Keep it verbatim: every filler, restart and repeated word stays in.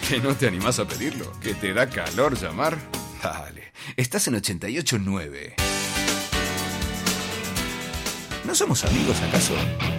¿Que no te animás a pedirlo? ¿Que te da calor llamar? Dale, estás en ochenta y ocho nueve. ¿No somos amigos acaso?